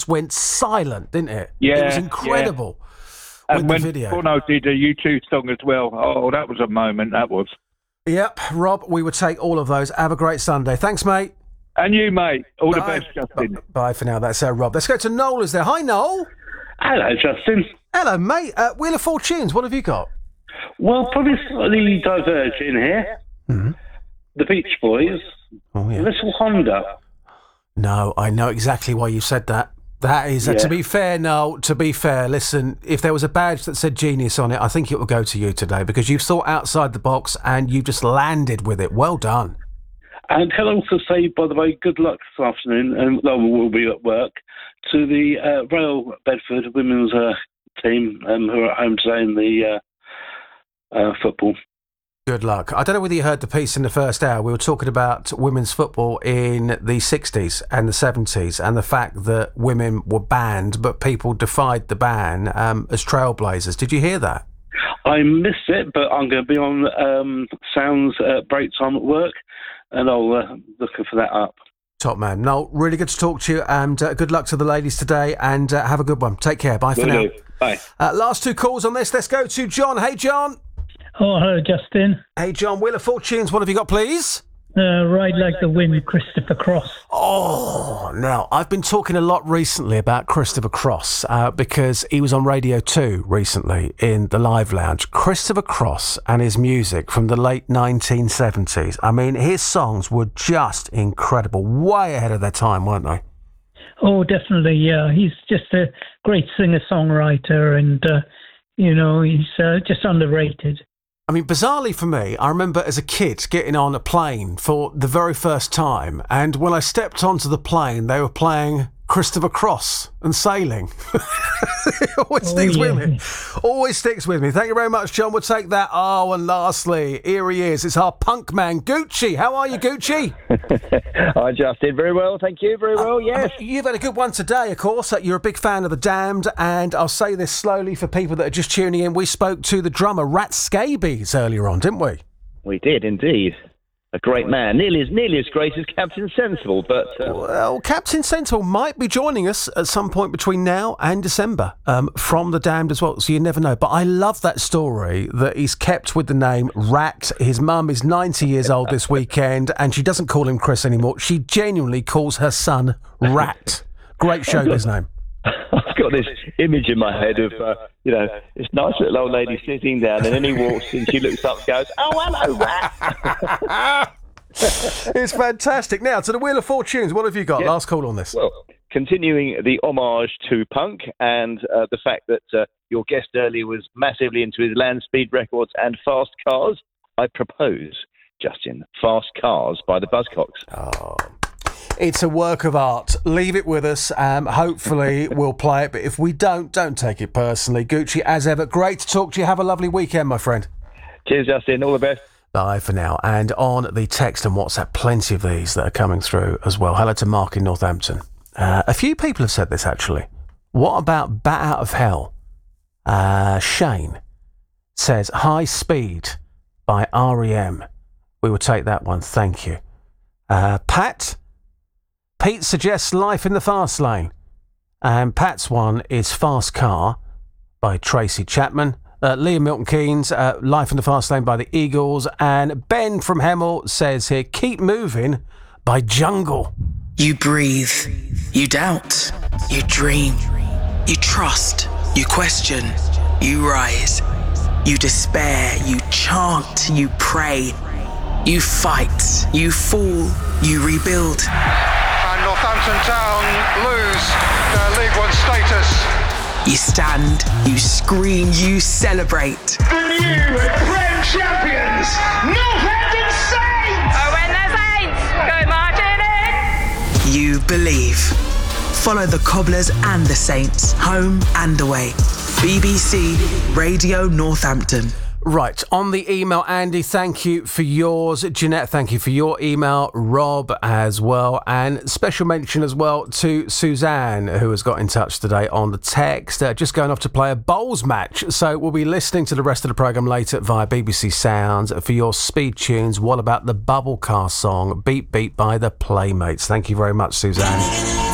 just went silent, didn't it? Yeah, it was incredible. And with when the video. Bono did a U2 song as well, oh, that was a moment. That was. Yep, Rob, we would take all of those. Have a great Sunday. Thanks, mate. And you, mate. All the best, Justin. Bye for now. That's Rob. Let's go to Noel. Is there? Hi, Noel. Hello, Justin. Hello, mate. Wheel of Fortunes. What have you got? Well, probably slightly diverging here. Mm-hmm. The Beach Boys. Oh, yeah. Little Honda. No, I know exactly why you said that. That is, to be fair, Noel, to be fair, listen, if there was a badge that said genius on it, I think it would go to you today because you've thought outside the box and you just landed with it. Well done. And can I also say, by the way, good luck this afternoon, and we'll be at work, to the Royal Bedford women's team who are at home today in the football. Good luck. I don't know whether you heard the piece in the first hour. We were talking about women's football in the 60s and the 70s and the fact that women were banned, but people defied the ban as trailblazers. Did you hear that? I missed it, but I'm going to be on Sounds break time at work, and I'll looking for that up. Top man. Noel, really good to talk to you, and good luck to the ladies today, and have a good one. Take care. Bye for now. Bye. Last two calls on this. Let's go to John. Hey, John. Oh, hello, Justin. Hey, John. Wheel of Fortunes. What have you got, please? Ride Like the Wind, Christopher Cross. Oh, now, I've been talking a lot recently about Christopher Cross because he was on Radio 2 recently in the Live Lounge. Christopher Cross and his music from the late 1970s. I mean, his songs were just incredible. Way ahead of their time, weren't they? Oh, definitely, yeah. He's just a great singer-songwriter and, he's just underrated. I mean, bizarrely for me, I remember as a kid getting on a plane for the very first time, and when I stepped onto the plane, they were playing Christopher Cross and Sailing. It always sticks with me. Always sticks with me. Thank you very much, John. We'll take that. Oh, and lastly, here he is. It's our punk man, Gucci. How are you, Gucci? Hi, Justin. Very well, thank you. Very well, yes. You've had a good one today, of course. You're a big fan of The Damned, and I'll say this slowly for people that are just tuning in. We spoke to the drummer, Rat Scabies, earlier on, didn't we? We did, indeed. A great man. Nearly as great as Captain Sensible, but... Well, Captain Sensible might be joining us at some point between now and December from The Damned as well, so you never know. But I love that story that he's kept with the name Rat. His mum is 90 years old this weekend, and she doesn't call him Chris anymore. She genuinely calls her son Rat. Great showbiz name. I've got this image in my head of, this nice little old lady sitting down, and then he walks in, she looks up and goes, "Oh, hello, Rat." It's fantastic. Now, to the Wheel of Fortunes, what have you got? Last call on this. Well, continuing the homage to punk and the fact that your guest earlier was massively into his land speed records and fast cars, I propose, Justin, Fast Cars by the Buzzcocks. Oh. It's a work of art. Leave it with us. Hopefully we'll play it. But if we don't take it personally. Gucci, as ever, great to talk to you. Have a lovely weekend, my friend. Cheers, Justin. All the best. Bye for now. And on the text and WhatsApp, plenty of these that are coming through as well. Hello to Mark in Northampton. A few people have said this, actually. What about Bat Out of Hell? Shane says High Speed by R.E.M. We will take that one. Thank you. Pete suggests Life in the Fast Lane. And Pat's one is Fast Car by Tracy Chapman. Liam Milton Keynes, Life in the Fast Lane by the Eagles. And Ben from Hemel says here, Keep Moving by Jungle. You breathe, you doubt, you dream, you trust, you question, you rise, you despair, you chant, you pray, you fight, you fall, you rebuild. And Northampton Town lose their League One status. You stand, you scream, you celebrate. The new Prem champions, Northampton Saints! Oh, when the Saints go marching in! You believe. Follow the Cobblers and the Saints, home and away. BBC Radio Northampton. Right, on the email, Andy, thank you for yours. Jeanette, thank you for your email. Rob as well. And special mention as well to Suzanne, who has got in touch today on the text. Just going off to play a bowls match. So we'll be listening to the rest of the programme later via BBC Sounds. For your speed tunes, what about the Bubble Car song, Beat Beat by the Playmates? Thank you very much, Suzanne.